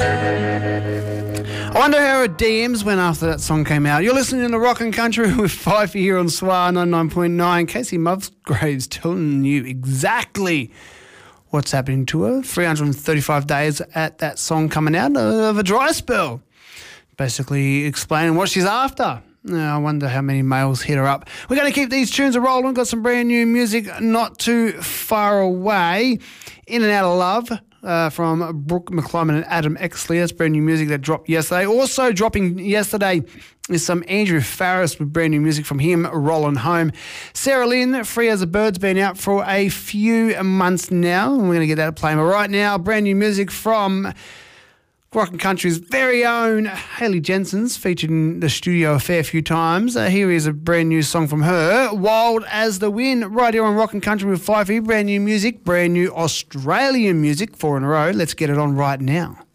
I wonder how her DMs went after that song came out. You're listening to Rock and Country with Fifey here on SWR 99.9. Casey Musgraves telling you exactly what's happening to her. 335 days at that song coming out of a dry spell. Basically explaining what she's after. I wonder how many males hit her up. We're going to keep these tunes rolling. Got some brand new music not too far away. In and Out of Love from Brooke McClymon and Adam Exley. That's brand new music that dropped yesterday. Also dropping yesterday is some Andrew Farris with brand new music from him, Rollin' Home. Sarah Lynn, Free as a Bird's been out for a few months now, and we're going to get that playing. But right now, brand new music from Rock and Country's very own Hayley Jensen's, featured in the studio a fair few times. Here is a brand new song from her, Wild as the Wind, right here on Rock and Country with Fifey. Brand new music, brand new Australian music, 4 in a row. Let's get it on right now.